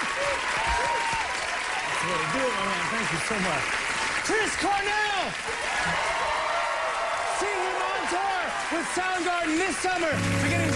That's the way to do it, my man. Thank you so much. Chris Cornell! See him on tour with Soundgarden this summer, beginning